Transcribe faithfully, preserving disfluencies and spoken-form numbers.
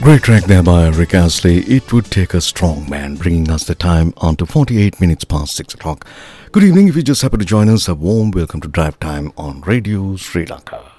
Great track there by Rick Astley. It would take a strong man, bringing us the time on to forty-eight minutes past six o'clock. Good evening. If you just happen to join us, a warm welcome to Drive Time on Radio Sri Lanka.